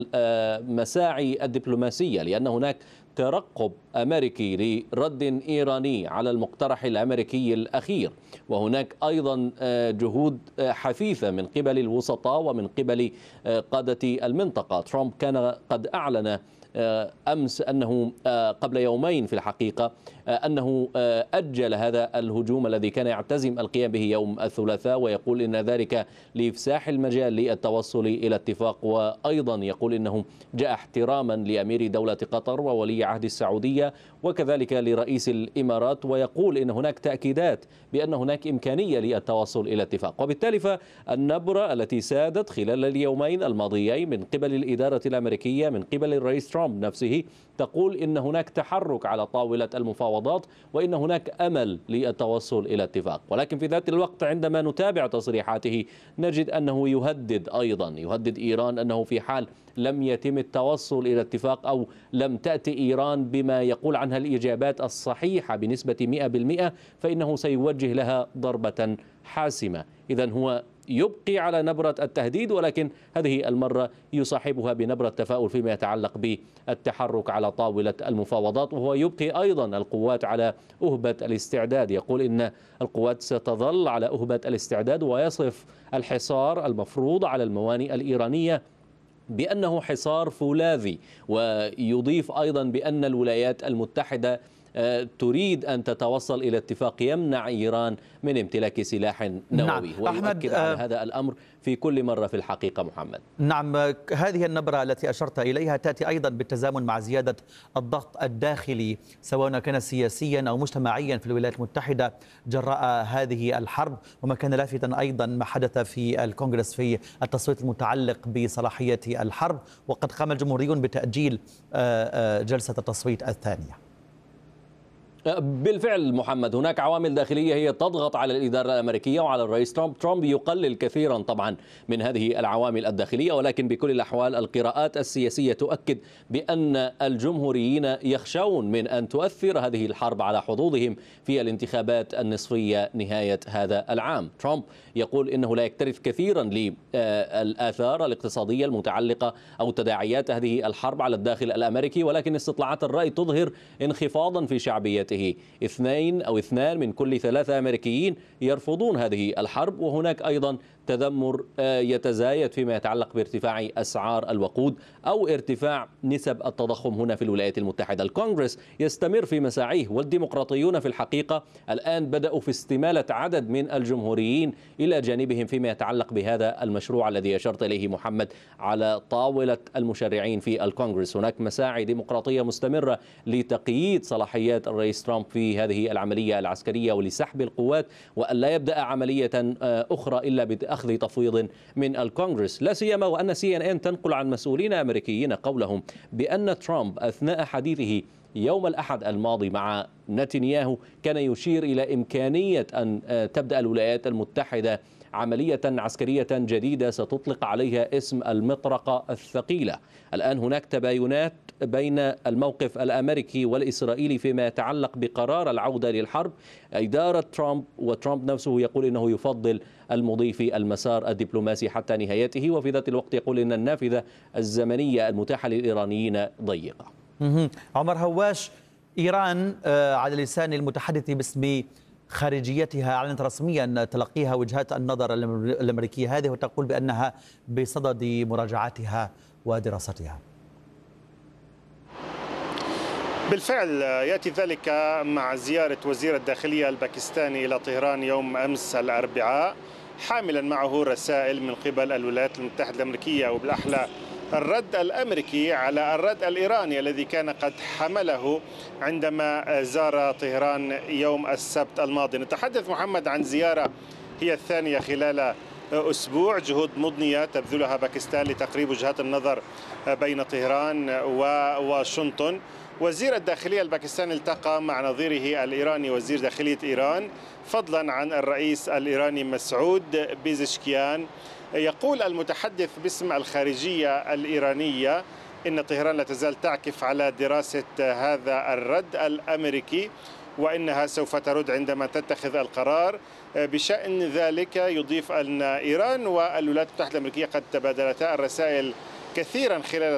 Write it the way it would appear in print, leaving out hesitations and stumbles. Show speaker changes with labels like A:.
A: المساعي الدبلوماسية، لأن هناك ترقب أمريكي لرد إيراني على المقترح الأمريكي الأخير، وهناك أيضا جهود حثيثة من قبل الوسطاء ومن قبل قادة المنطقة. ترامب كان قد أعلن أمس أنه قبل يومين في الحقيقة أنه أجل هذا الهجوم الذي كان يعتزم القيام به يوم الثلاثاء، ويقول إن ذلك لإفساح المجال للتوصل إلى اتفاق، وأيضا يقول إنه جاء احتراما لأمير دولة قطر وولي عهد السعودية وكذلك لرئيس الإمارات، ويقول إن هناك تأكيدات بأن هناك إمكانية للتوصل إلى اتفاق. وبالتالي فالنبرة التي سادت خلال اليومين الماضيين من قبل الإدارة الأمريكية من قبل الرئيس ترامب نفسه تقول إن هناك تحرك على طاولة المفاوضات وإن هناك أمل للتوصل إلى اتفاق. ولكن في ذات الوقت عندما نتابع تصريحاته نجد أنه يهدد إيران أنه في حال لم يتم التوصل إلى اتفاق أو لم تأتي إيران بما يقول عنها الإجابات الصحيحة بنسبة 100% فإنه سيوجه لها ضربة حاسمة. إذن هو يبقي على نبرة التهديد، ولكن هذه المرة يصاحبها بنبرة تفاؤل فيما يتعلق بالتحرك على طاولة المفاوضات، وهو يبقي أيضا القوات على أهبة الاستعداد. يقول إن القوات ستظل على أهبة الاستعداد، ويصف الحصار المفروض على الموانئ الإيرانية بأنه حصار فولاذي، ويضيف أيضا بأن الولايات المتحدة تريد أن تتوصل إلى اتفاق يمنع إيران من امتلاك سلاح نووي.
B: نعم.
A: ويؤكد على هذا الأمر في كل مرة في الحقيقة محمد.
B: نعم، هذه النبرة التي أشرت إليها تأتي أيضا بالتزامن مع زيادة الضغط الداخلي سواء كان سياسيا أو مجتمعيا في الولايات المتحدة جراء هذه الحرب، وما كان لافتا أيضا ما حدث في الكونغرس في التصويت المتعلق بصلاحية الحرب، وقد قام الجمهوريون بتأجيل جلسة التصويت الثانية.
A: بالفعل محمد، هناك عوامل داخلية هي تضغط على الإدارة الأمريكية وعلى الرئيس ترامب. ترامب يقلل كثيرا طبعا من هذه العوامل الداخلية، ولكن بكل الأحوال القراءات السياسية تؤكد بأن الجمهوريين يخشون من أن تؤثر هذه الحرب على حظوظهم في الانتخابات النصفية نهاية هذا العام. ترامب يقول إنه لا يكترث كثيرا للآثار الاقتصادية المتعلقة أو تداعيات هذه الحرب على الداخل الأمريكي، ولكن استطلاعات الرأي تظهر انخفاضا في شعبيته. 2 من كل 3 أمريكيين يرفضون هذه الحرب، وهناك أيضا تذمر يتزايد فيما يتعلق بارتفاع أسعار الوقود أو ارتفاع نسب التضخم هنا في الولايات المتحدة. الكونغرس يستمر في مساعيه، والديمقراطيون في الحقيقة الآن بدأوا في استمالة عدد من الجمهوريين إلى جانبهم فيما يتعلق بهذا المشروع الذي أشرت إليه محمد على طاولة المشرعين في الكونغرس. هناك مساعي ديمقراطية مستمرة لتقييد صلاحيات الرئيس ترامب في هذه العملية العسكرية ولسحب القوات، وأن لا يبدأ عملية أخرى إلا بأخذ تفويض من الكونغرس، لا سيما وأن CNN تنقل عن مسؤولين أمريكيين قولهم بأن ترامب أثناء حديثه يوم الأحد الماضي مع نتنياهو كان يشير إلى إمكانية أن تبدأ الولايات المتحدة عملية عسكرية جديدة ستطلق عليها اسم المطرقة الثقيلة. الآن هناك تباينات بين الموقف الأمريكي والإسرائيلي فيما يتعلق بقرار العودة للحرب. إدارة ترامب وترامب نفسه يقول إنه يفضل المضي في المسار الدبلوماسي حتى نهايته، وفي ذات الوقت يقول إن النافذة الزمنية المتاحة للإيرانيين ضيقة.
B: عمر هواش، إيران على لسان المتحدث باسم خارجيتها أعلنت رسميا تلقيها وجهات النظر الأمريكية هذه، وتقول بأنها بصدد مراجعتها ودراستها.
C: بالفعل يأتي ذلك مع زيارة وزير الداخلية الباكستاني إلى طهران يوم أمس الأربعاء، حاملا معه رسائل من قبل الولايات المتحدة الأمريكية، وبالأحلى الرد الأمريكي على الرد الإيراني الذي كان قد حمله عندما زار طهران يوم السبت الماضي. نتحدث محمد عن زيارة هي الثانية خلال أسبوع، جهود مضنية تبذلها باكستان لتقريب وجهات النظر بين طهران وواشنطن. وزير الداخلية الباكستاني التقى مع نظيره الإيراني وزير داخلية إيران، فضلا عن الرئيس الإيراني مسعود بيزشكيان. يقول المتحدث باسم الخارجية الإيرانية إن طهران لا تزال تعكف على دراسة هذا الرد الأمريكي، وإنها سوف ترد عندما تتخذ القرار بشأن ذلك. يضيف أن إيران والولايات المتحدة الأمريكية قد تبادلتا الرسائل كثيرا خلال